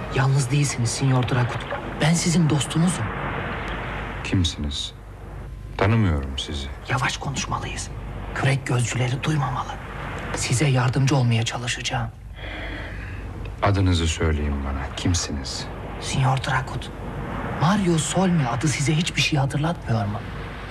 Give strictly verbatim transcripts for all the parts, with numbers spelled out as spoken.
Yalnız değilsiniz Sinyor Dragut. Ben sizin dostunuzum. Kimsiniz? Tanımıyorum sizi. Yavaş konuşmalıyız. Kürek gözcüleri duymamalı. Size yardımcı olmaya çalışacağım. Adınızı söyleyin bana. Kimsiniz? Sinyor Dragut. Mario Solmi adı size hiçbir şey hatırlatmıyor mu?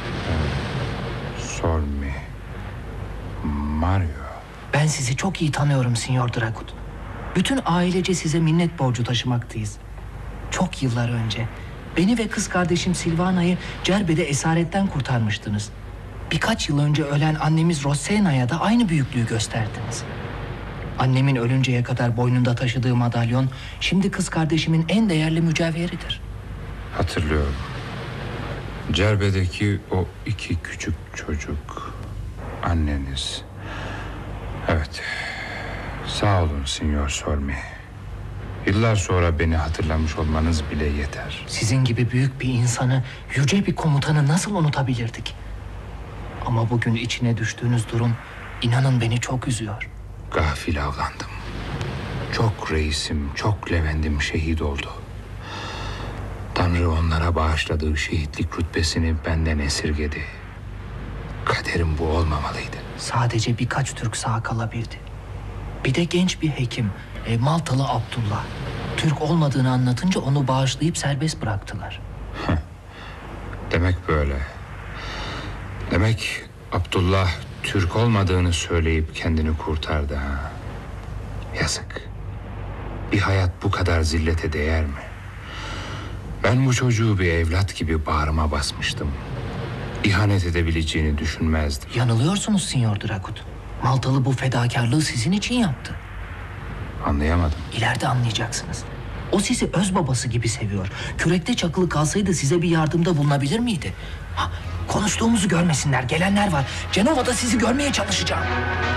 Solmi. Mario. Ben sizi çok iyi tanıyorum Sinyor Dragut. Bütün ailece size minnet borcu taşımaktayız. Çok yıllar önce beni ve kız kardeşim Silvana'yı Cerbe'de esaretten kurtarmıştınız. Birkaç yıl önce ölen annemiz Rosena'ya da aynı büyüklüğü gösterdiniz. Annemin ölünceye kadar boynunda taşıdığı madalyon şimdi kız kardeşimin en değerli mücevheridir. Hatırlıyorum. Cerbe'deki o iki küçük çocuk. Anneniz. Evet. Sağ olun Sinyor Solmi. Yıllar sonra beni hatırlamış olmanız bile yeter. Sizin gibi büyük bir insanı, yüce bir komutanı nasıl unutabilirdik? Ama bugün içine düştüğünüz durum, inanın beni çok üzüyor. Gafil avlandım. Çok reisim, çok Levendim şehit oldu. Tanrı onlara bağışladığı şehitlik rütbesini benden esirgedi. Kaderim bu olmamalıydı. Sadece birkaç Türk sağ kalabildi. Bir de genç bir hekim, e, Maltalı Abdullah. Türk olmadığını anlatınca onu bağışlayıp serbest bıraktılar. Demek böyle. Demek Abdullah Türk olmadığını söyleyip kendini kurtardı ha. Yazık. Bir hayat bu kadar zillete değer mi? Ben bu çocuğu bir evlat gibi bağrıma basmıştım. İhanet edebileceğini düşünmezdim. Yanılıyorsunuz Sinyor Dragut. Maltalı bu fedakarlığı sizin için yaptı. Anlayamadım. İleride anlayacaksınız. O sizi öz babası gibi seviyor. Kürekte çakılı kalsaydı size bir yardımda bulunabilir miydi? Ha, konuştuğumuzu görmesinler. Gelenler var. Cenova'da sizi görmeye çalışacağım.